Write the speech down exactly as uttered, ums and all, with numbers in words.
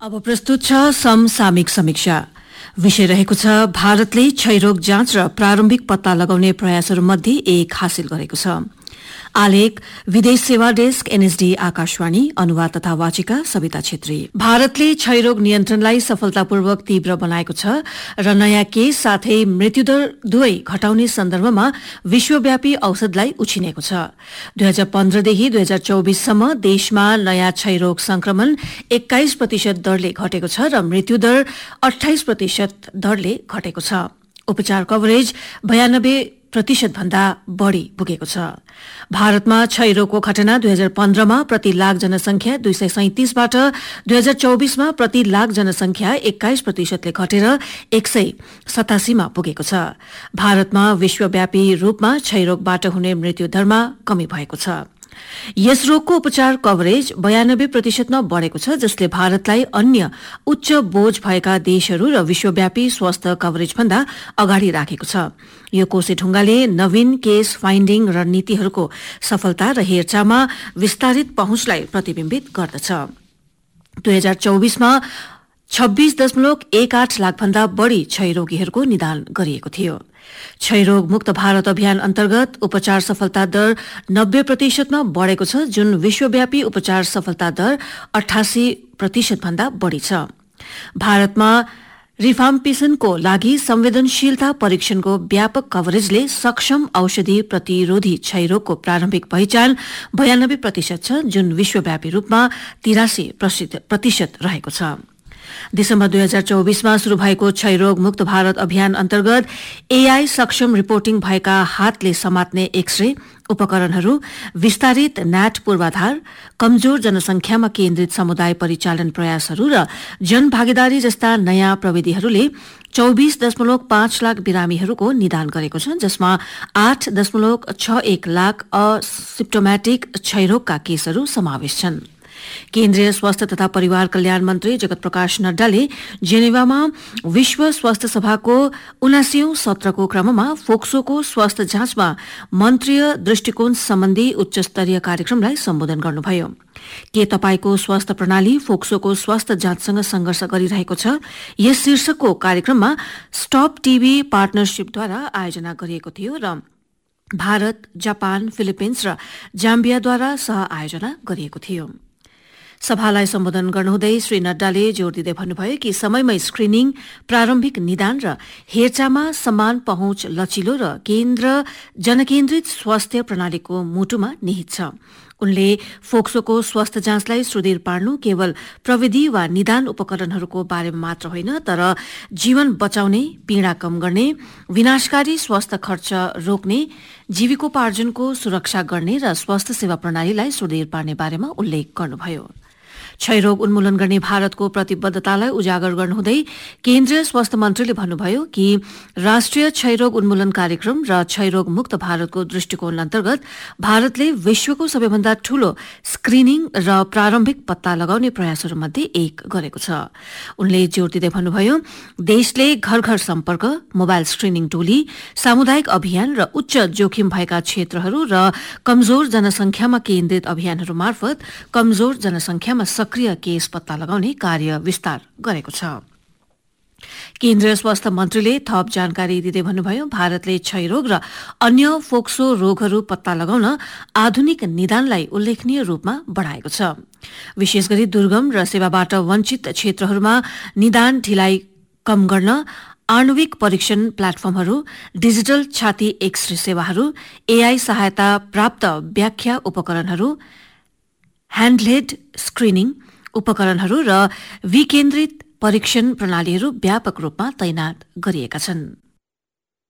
अब प्रस्तुत छ समसामयिक समीक्षा। विषय रहेको छ भारतले क्षयरोग जाँच र प्रारम्भिक पत्ता लगाउने प्रयासहरूमध्ये एक हासिल गरेको छ। आलेख विदेश सेवा डेस्क एनएसडी आकाशवाणी, अनुवाद तथा वाचिका सविता छेत्री। भारतले क्षयरोग नियन्त्रणलाई सफलतापूर्वक तीव्र बनाएको छ र नयाँ केस साथै मृत्युदर दुवै घटाउने सन्दर्भमा विश्वव्यापी औषधलाई उछिनेको छ। दुई हजार पन्ध्रदेखि दुई हजार चौबिससम्म देशमा नयाँ क्षयरोग संक्रमण एक्काइस प्रतिशत दरले घटेको छ र मृत्युदर अठाइस प्रतिशत दरले घटेको छ। उपचार कभरेज बयानब्बे प्रतिशत भन्दा बढ़ी पुगेको छ। भारतमा क्षयरोगको घटना दुई हजार पन्ध्रमा प्रति लाख जनसंख्या दुई सय सैंतिसबाट दुई हजार चौबिसमा प्रति लाख जनसंख्या एक्काइस प्रतिशतले घटेर एक सय सतासीमा पुगेको छ। भारतमा विश्वव्यापी रूपमा क्षयरोगबाट हुने मृत्युदरमा कमी भएको छ। यस रोगको उपचार कभरेज बयानब्बे प्रतिशतमा बढ़ेको छ, जसले भारतलाई अन्य उच्च बोझ भएका देशहरू र विश्वव्यापी स्वास्थ्य कभरेज भन्दा अगाडि राखेको छ। यो कोसे ढुंगाले नवीन केस फाइन्डिङ रणनीतिहरूको सफलता र हेरचाहमा विस्तारित पहुँचलाई प्रतिबिम्बित गर्दछ। दुई हजार चौबिसमा छब्बीस दशमलव एक आठ लाख भन्दा बढ़ी क्षयरोगीहरूको निदान गरिएको थियो। क्षयरोग मुक्त भारत अभियान अन्तर्गत उपचार सफलता दर नब्बे प्रतिशतमा बढ़ेको छ, जुन विश्वव्यापी उपचार सफलता दर अठासी प्रतिशत भन्दा बढ़ी छ। भारतमा रिफाम्पिसिनको लागि संवेदनशीलता परीक्षणको व्यापक कभरेजले सक्षम औषधि प्रतिरोधी क्षयरोगको प्रारम्भिक पहिचान बयानब्बे प्रतिशत छ, जुन विश्वव्यापी रूपमा तिरासी प्रतिशत रहेको छ। दिसम्बर दुई हजार चौबिसमा शुरू भएको क्षयरोग मुक्त भारत अभियान अन्तर्गत एआई सक्षम रिपोर्टिङ भएका हातले समात्ने एक्सरे उपकरणहरू, विस्तारित न्याट पूर्वाधार, कमजोर जनसंख्यामा केन्द्रित समुदाय परिचालन प्रयासहरू र जनभागीदारी जस्ता नयाँ प्रविधिहरूले चौबीस दशमलव पाँच लाख बिरामीहरूको निदान गरेको छ, जसमा आठ दशमलव छ एक लाख असिम्प्टोमेटिक क्षयरोगका केसहरू समावेश छन्। केन्द्रीय स्वास्थ्य तथा परिवार कल्याण मन्त्री जगत प्रकाश नड्डाले जेनेवामा विश्व स्वास्थ्य सभाको उनासीऔं सत्रको क्रममा फोक्सोको स्वास्थ्य जाँचमा मन्त्रीय दृष्टिकोण सम्बन्धी उच्च स्तरीय कार्यक्रमलाई सम्बोधन गर्नुभयो। के तपाईको स्वास्थ्य प्रणाली फोक्सोको स्वास्थ्य जाँचसँग संघर्ष गरिरहेको छ? यस शीर्षकको कार्यक्रममा स्टप टीबी पार्टनरशिपद्वारा आयोजना गरिएको थियो र भारत, जापान, फिलिपिन्स र जाम्बियाद्वारा सह आयोजना गरिएको थियो। सभालाई सम्बोधन गर्नुहुँदै श्री नड्डाले जोड़ दिँदै भन्नुभयो कि समयमै स्क्रिनिङ, प्रारम्भिक निदान र हेरचाहमा समान पहुँच लचिलो र केन्द्र जनकेन्द्रित स्वास्थ्य प्रणालीको मुटुमा निहित छ। उनले फोक्सोको स्वास्थ्य जाँचलाई सुदृढ पार्नु केवल प्रविधि वा निदान उपकरणहरूको बारेमा मात्र होइन, तर जीवन बचाउने, पीड़ा कम गर्ने, विनाशकारी स्वास्थ्य खर्च रोक्ने, जीविकोपार्जनको सुरक्षा गर्ने र स्वास्थ्य सेवा प्रणालीलाई सुदृढ पार्ने बारेमा उल्लेख गर्नुभयो। क्षयरोग उन्मूलन गर्ने भारतको प्रतिबद्धतालाई उजागर गर्नुहुँदै केन्द्रीय स्वास्थ्य मन्त्रीले भन्नुभयो कि राष्ट्रिय क्षयरोग उन्मूलन कार्यक्रम र क्षयरोग मुक्त भारतको दृष्टिकोण अन्तर्गत भारतले विश्वको सबैभन्दा ठूलो स्क्रिनिङ र प्रारम्भिक पत्ता लगाउने प्रयासहरूमध्ये एक गरेको छ। उनले जोड़ दिँदै भन्नुभयो, देशले घर घर सम्पर्क, मोबाइल स्क्रिनिङ टोली, सामुदायिक अभियान र उच्च जोखिम भएका क्षेत्रहरू र कमजोर जनसंख्यामा केन्द्रित अभियानहरू मार्फत कमजोर जनसंख्यामा सक्रिय केस पत्ता लगाउने कार्य विस्तार गरेको छ। केन्द्रीय स्वास्थ्य मन्त्रीले थप जानकारी दिँदै भन्नुभयो, भारतले क्षयरोग र अन्य फोक्सो रोगहरू पत्ता लगाउन आधुनिक निदानलाई उल्लेखनीय रूपमा बढ़ाएको छ। विशेष गरी दुर्गम र सेवाबाट वञ्चित क्षेत्रहरूमा निदान ढिलाइ कम गर्न आणविक परीक्षण प्लेटफर्महरू, डिजिटल छाती एक्सरे सेवाहरू, एआई सहायता प्राप्त व्याख्या उपकरणहरू, ह्यान्डहेल्ड स्क्रिनिङ उपकरणहरू र विकेन्द्रित परीक्षण प्रणालीहरू व्यापक रूपमा तैनात गरिएका छन्।